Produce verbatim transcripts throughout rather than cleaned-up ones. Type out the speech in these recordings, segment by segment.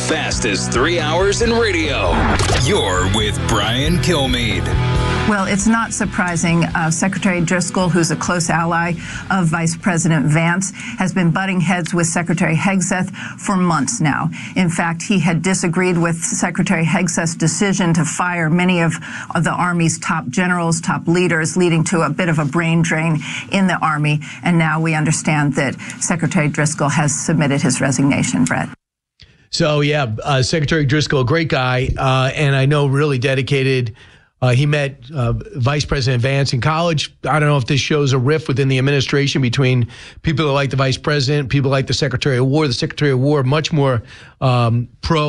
fastest three hours in radio. You're with Brian Kilmeade. Well, it's not surprising. Uh, Secretary Driscoll, who's a close ally of Vice President Vance, has been butting heads with Secretary Hegseth for months now. In fact, he had disagreed with Secretary Hegseth's decision to fire many of, of the Army's top generals, top leaders, leading to a bit of a brain drain in the Army. And now we understand that Secretary Driscoll has submitted his resignation, Brett. So, yeah, uh, Secretary Driscoll, great guy, uh, and I know really dedicated. Uh, he met uh, Vice President Vance in college. I don't know if this shows a rift within the administration between people that like the Vice President, people like the Secretary of War. The Secretary of War much more um,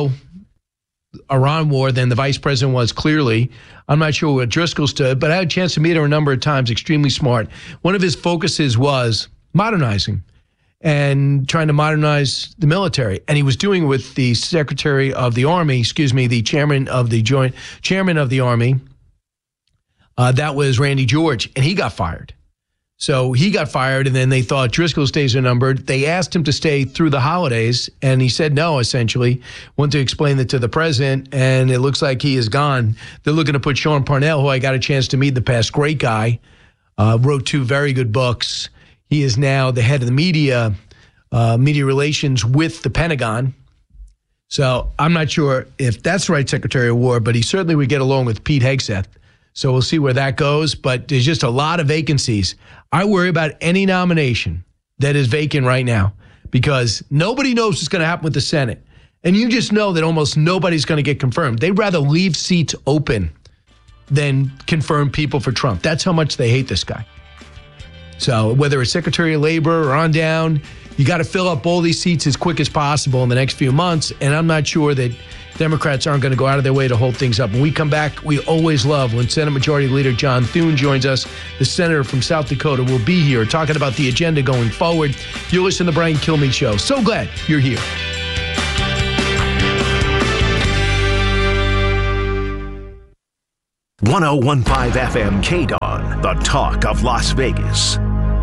pro-Iran war than the Vice President was, clearly. I'm not sure where Driscoll stood, but I had a chance to meet her a number of times, extremely smart. One of his focuses was modernizing and trying to modernize the military. And he was doing it with the Secretary of the Army, excuse me, the chairman of the Joint Chairman of the Army. Uh, that was Randy George, and he got fired. So he got fired, and then they thought Driscoll's days are numbered. They asked him to stay through the holidays, and he said no, essentially. Went to explain it to the president, and it looks like he is gone. They're looking to put Sean Parnell, who I got a chance to meet in the past, great guy, uh, wrote two very good books. He is now the head of the media, uh, media relations with the Pentagon. So I'm not sure if that's the right Secretary of War, but he certainly would get along with Pete Hegseth. So we'll see where that goes. But there's just a lot of vacancies. I worry about any nomination that is vacant right now because nobody knows what's going to happen with the Senate. And you just know that almost nobody's going to get confirmed. They'd rather leave seats open than confirm people for Trump. That's how much they hate this guy. So whether it's Secretary of Labor or on down, you got to fill up all these seats as quick as possible in the next few months. And I'm not sure that Democrats aren't going to go out of their way to hold things up. When we come back, we always love when Senate Majority Leader John Thune joins us. The senator from South Dakota will be here talking about the agenda going forward. You're listening to the Brian Kilmeade Show. So glad you're here. one oh one point five F M K D O N, the talk of Las Vegas.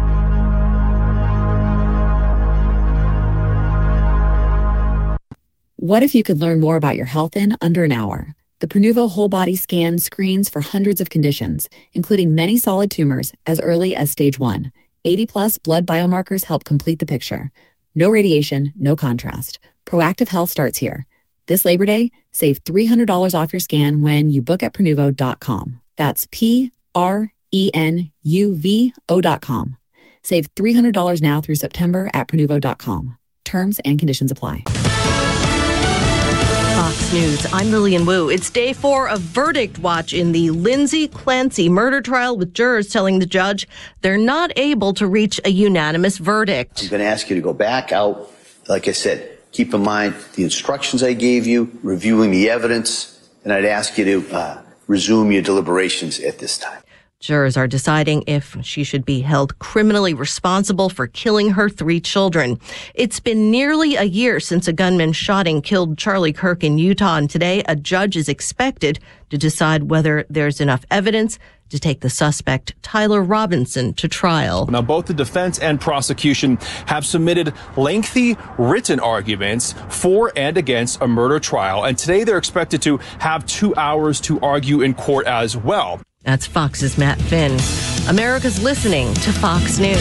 What if you could learn more about your health in under an hour? The Prenuvo Whole Body Scan screens for hundreds of conditions, including many solid tumors as early as stage one. eighty plus blood biomarkers help complete the picture. No radiation, no contrast. Proactive health starts here. This Labor Day, save three hundred dollars off your scan when you book at Prenuvo dot com. That's P R E N U V O dot com. Save three hundred dollars now through September at Prenuvo dot com. Terms and conditions apply. Fox News, I'm Lillian Wu. It's day four of verdict watch in the Lindsay Clancy murder trial, with jurors telling the judge they're not able to reach a unanimous verdict. I'm going to ask you to go back out. Like I said, keep in mind the instructions I gave you, reviewing the evidence, and I'd ask you to uh, resume your deliberations at this time. Jurors are deciding if she should be held criminally responsible for killing her three children. It's been nearly a year since a gunman shot and killed Charlie Kirk in Utah, and today a judge is expected to decide whether there's enough evidence to take the suspect, Tyler Robinson, to trial. Now, both the defense and prosecution have submitted lengthy written arguments for and against a murder trial, and today they're expected to have two hours to argue in court as well. That's Fox's Matt Finn. America's listening to Fox News.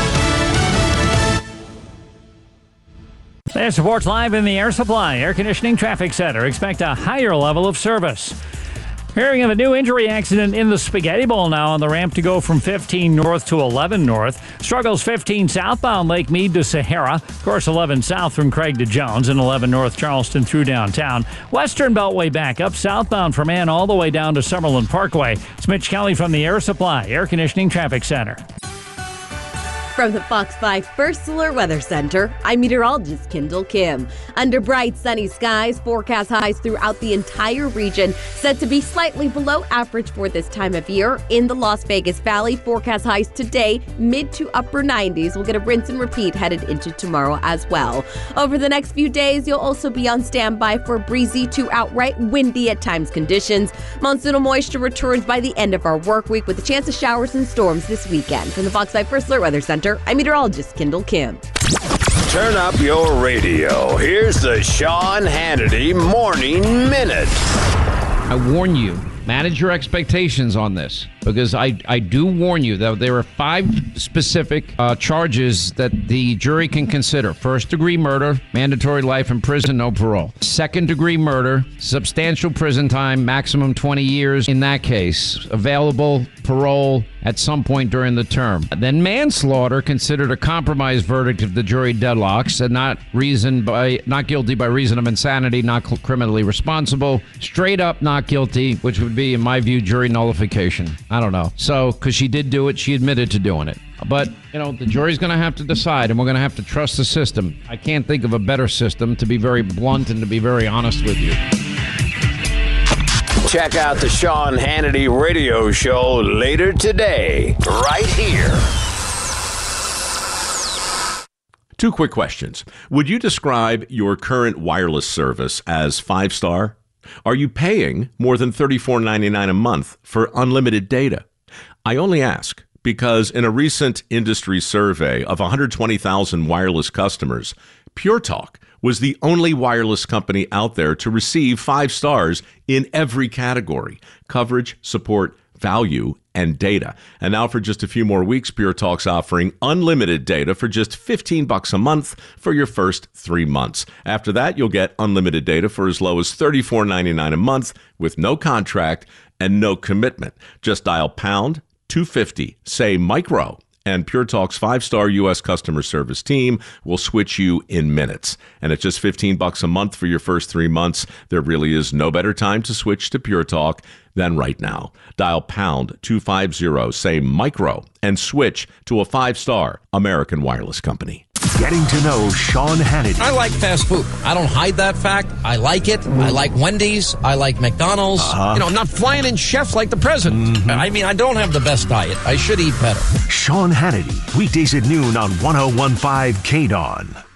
This reports live in the Air Supply Air Conditioning Traffic Center. Expect a higher level of service. Hearing of a new injury accident in the Spaghetti Bowl now on the ramp to go from fifteen north to eleven north. Struggles fifteen southbound Lake Mead to Sahara. Of course, eleven south from Craig to Jones and eleven north Charleston through downtown. Western Beltway back up southbound from Ann all the way down to Summerlin Parkway. It's Mitch Kelly from the Air Supply Air Conditioning Traffic Center. From the Fox five First Alert Weather Center, I'm meteorologist Kendall Kim. Under bright sunny skies, forecast highs throughout the entire region, set to be slightly below average for this time of year. In the Las Vegas Valley, forecast highs today, mid to upper nineties. We'll get a rinse and repeat headed into tomorrow as well. Over the next few days, you'll also be on standby for breezy to outright windy at times conditions. Monsoonal moisture returns by the end of our work week with a chance of showers and storms this weekend. From the Fox five First Alert Weather Center, I'm meteorologist Kendall Kim. Turn up your radio. Here's the Sean Hannity Morning Minute. I warn you, manage your expectations on this, because I, I do warn you that there are five specific uh, charges that the jury can consider. First degree murder, mandatory life in prison, no parole. Second degree murder, substantial prison time, maximum twenty years in that case. Available parole at some point during the term. Then manslaughter, considered a compromise verdict if the jury deadlocks, and not reason by not guilty by reason of insanity, not cl- criminally responsible. Straight up not guilty, which would be, in my view, jury nullification. I don't know. So, because she did do it, she admitted to doing it. But, you know, the jury's going to have to decide, and we're going to have to trust the system. I can't think of a better system, to be very blunt and to be very honest with you. Check out the Sean Hannity radio show later today, right here. Two quick questions. Would you describe your current wireless service as five-star? Are you paying more than thirty-four ninety-nine a month for unlimited data? I only ask because in a recent industry survey of one hundred twenty thousand wireless customers, Pure Talk was the only wireless company out there to receive five stars in every category: coverage, support, value, and data. And now for just a few more weeks, Pure Talk's offering unlimited data for just fifteen bucks a month for your first three months. After that, you'll get unlimited data for as low as thirty-four ninety-nine a month with no contract and no commitment. Just dial pound two fifty, say micro, and Pure Talk's five-star U S customer service team will switch you in minutes. And at just fifteen bucks a month for your first three months, there really is no better time to switch to Pure Talk than right now. Dial pound two fifty, say micro, and switch to a five-star American wireless company. Getting to know Sean Hannity. I like fast food. I don't hide that fact. I like it. I like Wendy's. I like McDonald's. Uh-huh. You know, I'm not flying in chefs like the president. Mm-hmm. I mean, I don't have the best diet. I should eat better. Sean Hannity, weekdays at noon on one oh one point five K D O N.